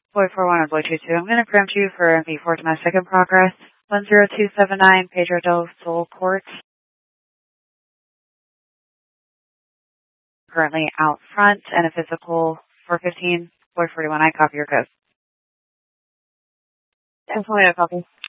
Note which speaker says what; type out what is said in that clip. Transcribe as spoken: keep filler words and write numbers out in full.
Speaker 1: Boy four one and Boy two two. I'm going to preempt you for M V four domestic in progress. one zero two seven nine Pedro del Sol Court. Currently out front and a physical four fifteen. Boy forty-one, I copy your code. ten twenty, I copy.